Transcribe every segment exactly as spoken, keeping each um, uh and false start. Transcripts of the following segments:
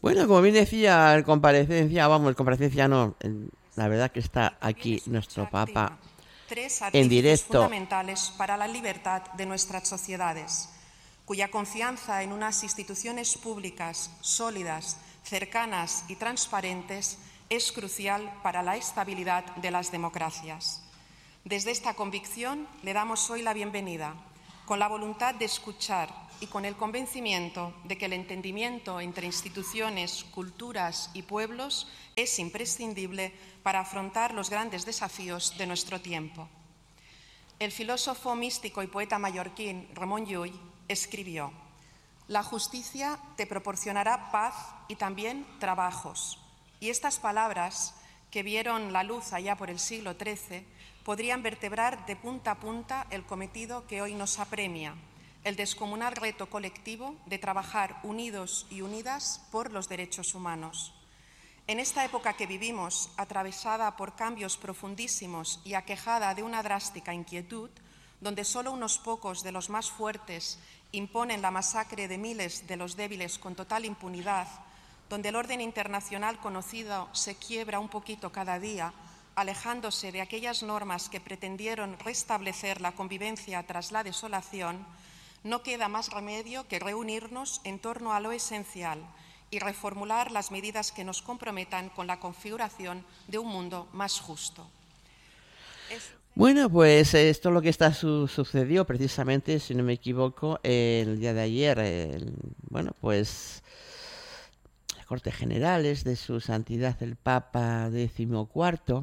Bueno, como bien decía el comparecencia, vamos, el comparecencia no, el, la verdad que está aquí nuestro Papa tres en artículos directo. fundamentales para la libertad de nuestras sociedades, cuya confianza en unas instituciones públicas sólidas, cercanas y transparentes es crucial para la estabilidad de las democracias. Desde esta convicción le damos hoy la bienvenida, con la voluntad de escuchar y con el convencimiento de que el entendimiento entre instituciones, culturas y pueblos es imprescindible para afrontar los grandes desafíos de nuestro tiempo. El filósofo místico y poeta mallorquín Ramon Llull escribió: «La justicia te proporcionará paz y también trabajos». Y estas palabras, que vieron la luz allá por el siglo trece, podrían vertebrar de punta a punta el cometido que hoy nos apremia, el descomunal reto colectivo de trabajar unidos y unidas por los derechos humanos. En esta época que vivimos, atravesada por cambios profundísimos y aquejada de una drástica inquietud, donde solo unos pocos de los más fuertes imponen la masacre de miles de los débiles con total impunidad, donde el orden internacional conocido se quiebra un poquito cada día, alejándose de aquellas normas que pretendieron restablecer la convivencia tras la desolación, no queda más remedio que reunirnos en torno a lo esencial y reformular las medidas que nos comprometan con la configuración de un mundo más justo. Es... Bueno, pues esto es lo que está su sucedió precisamente, si no me equivoco, el día de ayer. El, bueno, pues las Cortes Generales de Su Santidad el Papa decimocuarto.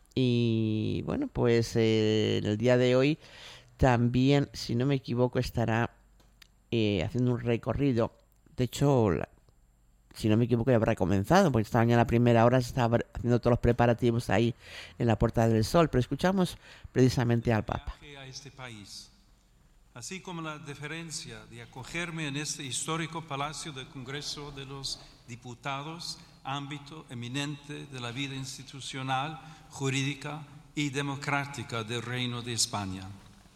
Y bueno, pues eh, el día de hoy también, si no me equivoco, estará eh, haciendo un recorrido. De hecho, la, si no me equivoco, ya habrá comenzado, porque esta mañana a la primera hora se estaba haciendo todos los preparativos ahí en la Puerta del Sol. Pero escuchamos precisamente al Papa. A este país, así como la deferencia de acogerme en este histórico Palacio del Congreso de los Diputados, ámbito eminente de la vida institucional, jurídica y democrática del Reino de España.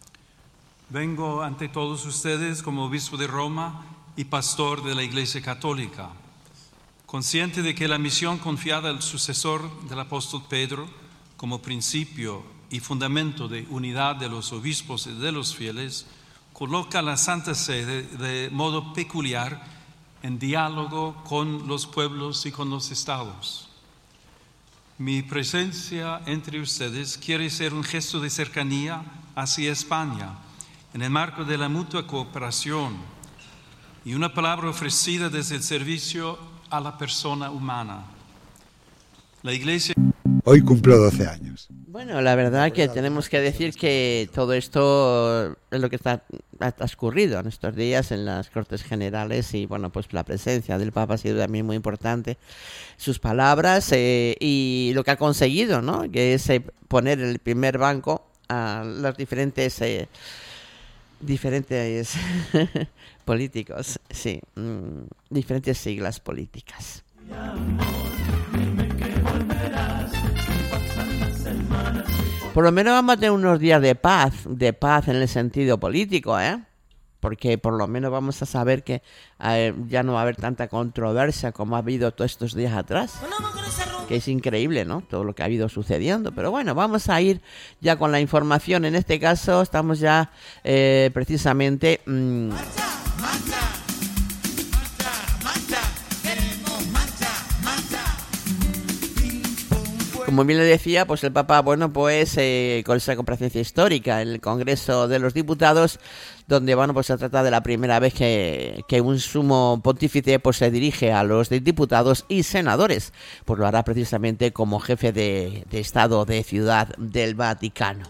Vengo ante todos ustedes como obispo de Roma y pastor de la Iglesia Católica, consciente de que la misión confiada al sucesor del apóstol Pedro, como principio y fundamento de unidad de los obispos y de los fieles, coloca la Santa Sede de modo peculiar en diálogo con los pueblos y con los estados. Mi presencia entre ustedes quiere ser un gesto de cercanía hacia España, en el marco de la mutua cooperación y una palabra ofrecida desde el servicio a la persona humana. La Iglesia... Hoy cumplo doce años. Bueno, la verdad que tenemos que decir que todo esto es lo que está, ha transcurrido en estos días en las Cortes Generales y bueno, pues la presencia del Papa ha sido también muy importante, sus palabras eh, y lo que ha conseguido, ¿no? Que es eh, poner en el primer banco a los diferentes eh, diferentes políticos, sí, mmm, diferentes siglas políticas. Por lo menos vamos a tener unos días de paz, de paz en el sentido político, ¿eh? Porque por lo menos vamos a saber que eh, ya no va a haber tanta controversia como ha habido todos estos días atrás. Que es increíble, ¿no? Todo lo que ha habido sucediendo. Pero bueno, vamos a ir ya con la información. En este caso estamos ya eh, precisamente... Mmm, Como bien le decía, pues el Papa, bueno, pues eh, con esa comparecencia histórica en el Congreso de los Diputados, donde, bueno, pues se trata de la primera vez que, que un sumo pontífice pues se dirige a los diputados y senadores, pues lo hará precisamente como jefe de, de Estado de Ciudad del Vaticano.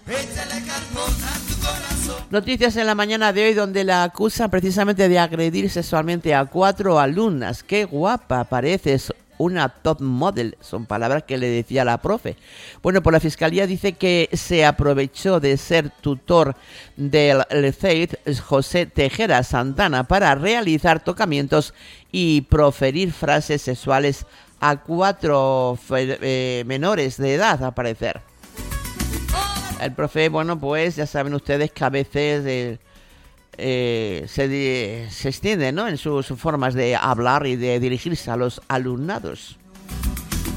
Noticias en la mañana de hoy donde la acusan precisamente de agredir sexualmente a cuatro alumnas. ¡Qué guapa pareces! Una top model, son palabras que le decía la profe. Bueno, pues la Fiscalía dice que se aprovechó de ser tutor del C E I T José Tejera Santana para realizar tocamientos y proferir frases sexuales a cuatro eh, menores de edad, al parecer. El profe, bueno, pues ya saben ustedes que a veces... Eh, eh, se, se extiende, ¿no?, en sus formas de hablar y de dirigirse a los alumnados.